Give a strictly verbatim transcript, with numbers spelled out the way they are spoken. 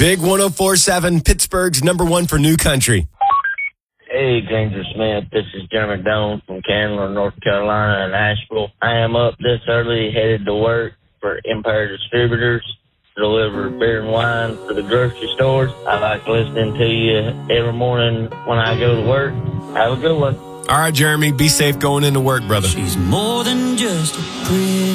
Big one oh four point seven, Pittsburgh's number one for new country. Hey, Granger Smith. This is Jeremy Doan from Candler, North Carolina, and Asheville. I am up this early, headed to work for Empire Distributors to deliver beer and wine for the grocery stores. I like listening to you every morning when I go to work. Have a good one. All right, Jeremy, be safe going into work, brother. She's more than just a pretty